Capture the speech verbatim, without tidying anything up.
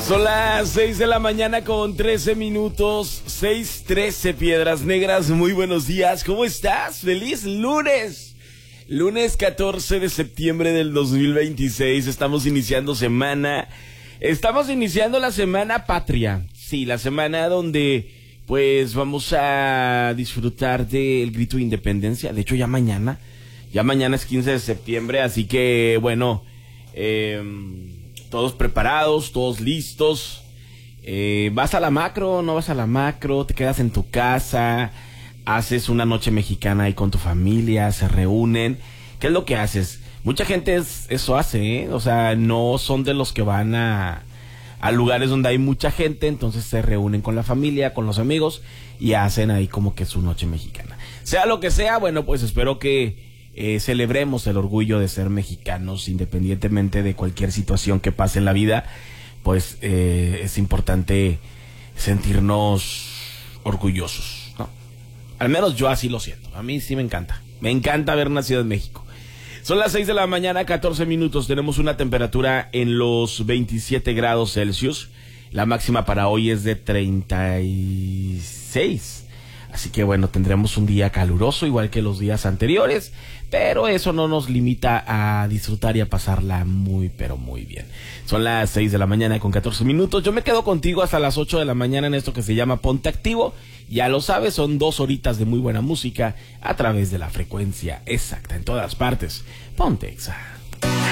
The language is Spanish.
Son las seis de la mañana con trece minutos, seis trece Piedras Negras, muy buenos días, ¿cómo estás? ¡Feliz lunes! Lunes catorce de septiembre del dos mil veintiséis, estamos iniciando semana, estamos iniciando la semana patria, sí, la semana donde pues vamos a disfrutar del grito de independencia, de hecho ya mañana, ya mañana es quince de septiembre, así que bueno, eh... todos preparados, todos listos. Eh, ¿Vas a la macro? ¿No vas a la macro? ¿Te quedas en tu casa? ¿Haces una noche mexicana ahí con tu familia? ¿Se reúnen? ¿Qué es lo que haces? Mucha gente es, eso hace, ¿eh? O sea, no son de los que van a, a lugares donde hay mucha gente, entonces se reúnen con la familia, con los amigos y hacen ahí como que su noche mexicana. Sea lo que sea, bueno, pues espero que Eh, celebremos el orgullo de ser mexicanos, independientemente de cualquier situación que pase en la vida, pues eh, es importante sentirnos orgullosos, ¿no? Al menos yo así lo siento, a mí sí me encanta, me encanta haber nacido en México. Son las seis de la mañana, catorce minutos, tenemos una temperatura en los veintisiete grados Celsius, la máxima para hoy es de treinta y seis. Así que bueno, tendremos un día caluroso igual que los días anteriores, pero eso no nos limita a disfrutar y a pasarla muy pero muy bien. Son las seis de la mañana con catorce minutos, yo me quedo contigo hasta las ocho de la mañana en esto que se llama Ponte Activo. Ya lo sabes, son dos horitas de muy buena música a través de la frecuencia exacta en todas partes. Ponte Exa.